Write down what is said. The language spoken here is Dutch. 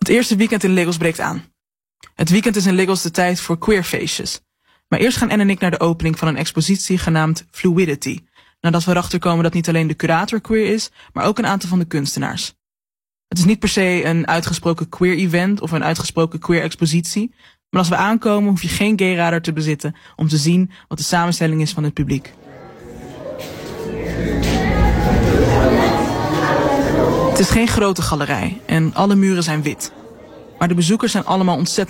Het eerste weekend in Lagos breekt aan. Het weekend is in Lagos de tijd voor queerfeestjes. Maar eerst gaan Anne en ik naar de opening van een expositie genaamd Fluidity. Nadat we erachter komen dat niet alleen de curator queer is, maar ook een aantal van de kunstenaars. Het is niet per se een uitgesproken queer event of een uitgesproken queer expositie. Maar als we aankomen hoef je geen gayradar te bezitten om te zien wat de samenstelling is van het publiek. Het is geen grote galerij en alle muren zijn wit. Maar de bezoekers zijn allemaal ontzettend